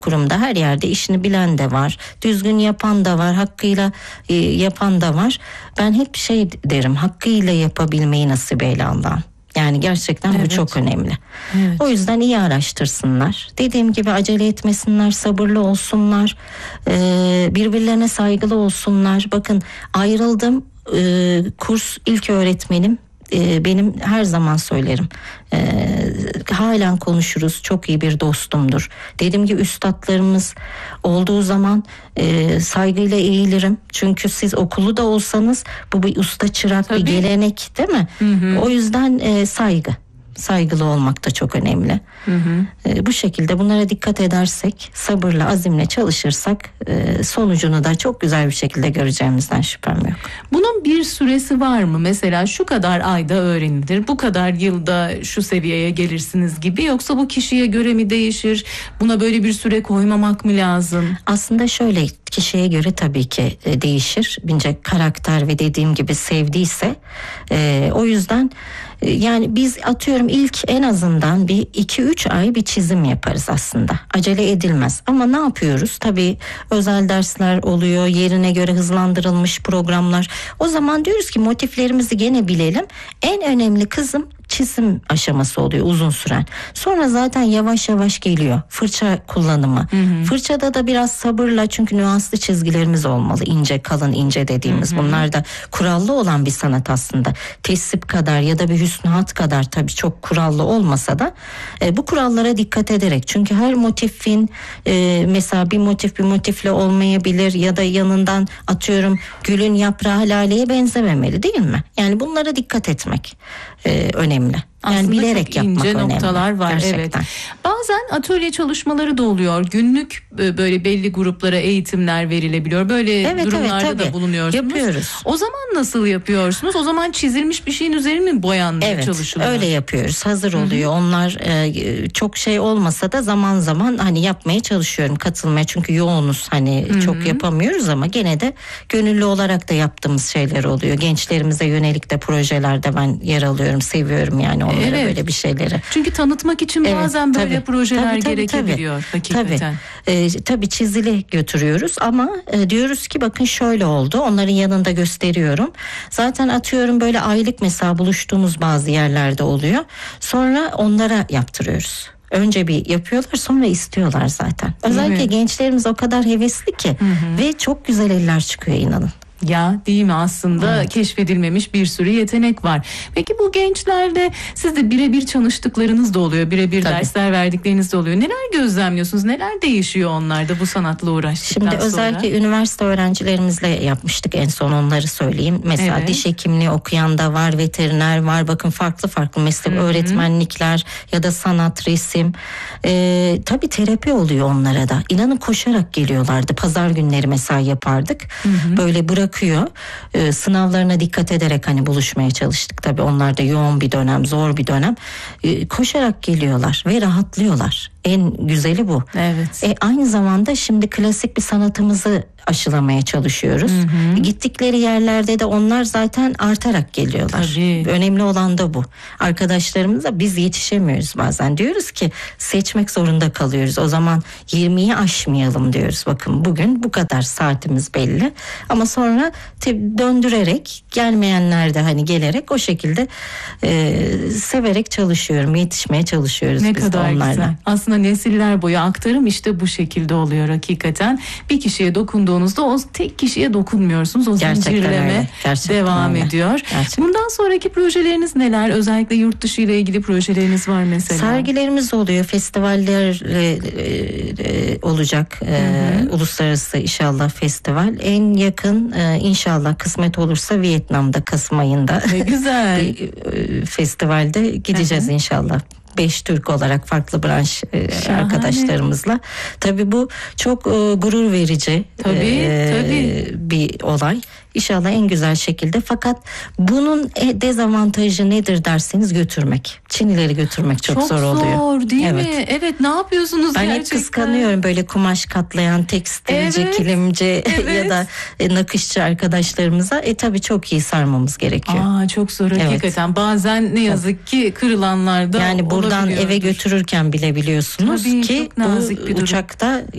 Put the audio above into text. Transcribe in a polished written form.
kurumda, her yerde işini bilen de var, düzgün yapan da var, hakkıyla yapan da var. Ben hep şey derim, hakkıyla yapabilmeyi nasip eyle Allah'ım. Yani gerçekten bu çok önemli. Evet. O yüzden iyi araştırsınlar. Dediğim gibi acele etmesinler, sabırlı olsunlar, birbirlerine saygılı olsunlar. Bakın ayrıldım, kurs ilk öğretmenim. Benim her zaman söylerim, halen konuşuruz, çok iyi bir dostumdur. Dediğim gibi üstadlarımız olduğu zaman saygıyla eğilirim. Çünkü siz okulu da olsanız bu bir usta çırak, bir gelenek değil mi? O yüzden saygılı olmak da çok önemli. Bu şekilde bunlara dikkat edersek, sabırla, azimle çalışırsak sonucunu da çok güzel bir şekilde göreceğimizden şüphem yok. Bunun bir süresi var mı? Mesela şu kadar ayda öğrenilir, bu kadar yılda şu seviyeye gelirsiniz gibi, yoksa bu kişiye göre mi değişir? Buna böyle bir süre koymamak mı lazım? Aslında şöyle, kişiye göre tabii ki değişir. Bence karakter ve dediğim gibi sevdiyse o yüzden yani biz atıyorum ilk en azından bir 2-3 ay bir çizim yaparız aslında. Acele edilmez ama ne yapıyoruz? Tabii özel dersler oluyor, yerine göre hızlandırılmış programlar. O zaman diyoruz ki motiflerimizi gene bilelim. En önemli kısım çizim aşaması oluyor uzun süren. Sonra zaten yavaş yavaş geliyor fırça kullanımı. Fırçada da biraz sabırla, çünkü nüanslı çizgilerimiz olmalı. İnce, kalın, ince dediğimiz. Bunlar da kurallı olan bir sanat aslında. Tesip kadar ya da bir hüsnü hat kadar tabii çok kurallı olmasa da bu kurallara dikkat ederek. Çünkü her motifin mesela bir motif bir motifle olmayabilir ya da yanından atıyorum gülün yaprağı laleye benzememeli, değil mi? Yani bunlara dikkat etmek önemli. Yani aslında bilerek çok ince yapmak noktalar önemli. var. Gerçekten. Evet. Bazen atölye çalışmaları da oluyor. Günlük böyle belli gruplara eğitimler verilebiliyor. Böyle durumlarda da bulunuyorsunuz. Yapıyoruz. O zaman nasıl yapıyorsunuz? O zaman çizilmiş bir şeyin üzerine mi boyanmaya çalışılıyor? Evet, öyle yapıyoruz. Hazır oluyor. Onlar çok şey olmasa da zaman zaman hani yapmaya çalışıyorum, katılmaya. Çünkü yoğunuz, hani çok yapamıyoruz ama gene de gönüllü olarak da yaptığımız şeyler oluyor. Gençlerimize yönelik de projelerde ben yer alıyorum. Seviyorum yani onlara böyle bir şeyleri. Çünkü tanıtmak için bazen böyle projeler gerekebiliyor hakikaten. Tabii çizili götürüyoruz ama diyoruz ki bakın şöyle oldu. Onların yanında gösteriyorum. Zaten atıyorum böyle aylık mesela buluştuğumuz bazı yerlerde oluyor. Sonra onlara yaptırıyoruz. Önce bir yapıyorlar, sonra istiyorlar zaten. Özellikle gençlerimiz o kadar hevesli ki ve çok güzel eller çıkıyor, inanın. Ya değil mi, aslında keşfedilmemiş bir sürü yetenek var. Peki bu gençlerde siz de birebir çalıştıklarınız da oluyor, birebir dersler verdikleriniz de oluyor. Neler gözlemliyorsunuz, neler değişiyor onlarda bu sanatla uğraştıktan sonra? Şimdi özellikle üniversite öğrencilerimizle yapmıştık en son, onları söyleyeyim. Mesela diş hekimliği okuyan da var, veteriner var, bakın farklı meslek, öğretmenlikler ya da sanat, resim. Tabii terapi oluyor onlara da. İnanın koşarak geliyorlardı. Pazar günleri mesela yapardık. Böyle bırakıyor. Sınavlarına dikkat ederek hani buluşmaya çalıştık. Tabii onlar da yoğun bir dönem, zor bir dönem. Koşarak geliyorlar ve rahatlıyorlar. En güzeli bu. Evet. Aynı zamanda şimdi klasik bir sanatımızı aşılamaya çalışıyoruz. Gittikleri yerlerde de onlar zaten artarak geliyorlar. Tabii. Önemli olan da bu. Arkadaşlarımızla biz yetişemiyoruz bazen. Diyoruz ki seçmek zorunda kalıyoruz. O zaman 20'yi aşmayalım diyoruz. Bakın bugün bu kadar saatimiz belli. Ama sonra döndürerek, gelmeyenler de hani gelerek o şekilde severek çalışıyorum. Yetişmeye çalışıyoruz ne biz kadar de onlarla. Güzel. Aslında nesiller boyu aktarım işte bu şekilde oluyor hakikaten. Bir kişiye dokunduğunuzda o tek kişiye dokunmuyorsunuz. O zincirleme devam ediyor. Gerçekten. Bundan sonraki projeleriniz neler? Özellikle yurt dışı ile ilgili projeleriniz var mesela. Sergilerimiz oluyor. Festivaller olacak. Uluslararası inşallah festival. En yakın inşallah kısmet olursa Vietnam'da Kasım ayında. Ne güzel. Bir festivalde gideceğiz inşallah. 5 Türk olarak farklı branş arkadaşlarımızla. Tabii bu çok gurur verici bir olay. İnşallah en güzel şekilde. Fakat bunun dezavantajı nedir derseniz götürmek. Çinileri götürmek çok zor oluyor. Çok zor değil mi? Evet, ne yapıyorsunuz ben gerçekten? Ben hep kıskanıyorum böyle kumaş katlayan tekstilci, kilimci ya da nakışçı arkadaşlarımıza. Tabii çok iyi sarmamız gerekiyor. Çok zor hakikaten. Bazen ne yazık ki kırılanlar da yani buradan olabiliyordur. eve götürürken bile biliyorsunuz ki bu uçakta